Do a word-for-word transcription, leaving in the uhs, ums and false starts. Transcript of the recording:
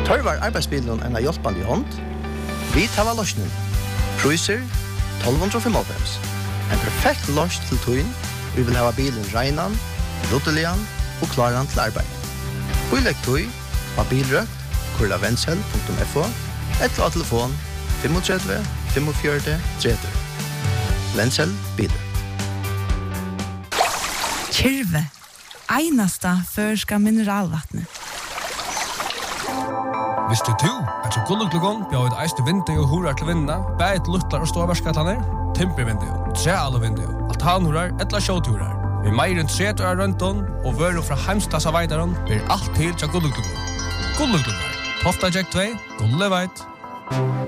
Tørvar arbeidsbilen en av hjelpende i hånd. Vi tar løsningen. Priser tolv fem. En perfekt løs til tøyen. Vi vil ha bilen regnan, ruttelian og klaran til arbeid. Bilegg tøy av bilrøkt, kurla vensel punktum f o, eller av telefon tre fem fem fem tre tre. Vensel biler. Kyrve, einasta førska mineralvattnet. Visste du at så gulluklugon bjør et eiste vindu og horar til vinda, bæt luttlar og ståverskatlaner, timpervindu, trealvindu, altanhorar, etla sjåturar. Vi meir enn tretur av rønton og vøru fra heimstasa veidaron blir alt til til gulluklugon. Gulluklugon, Tofta Jack två, Gulleveit.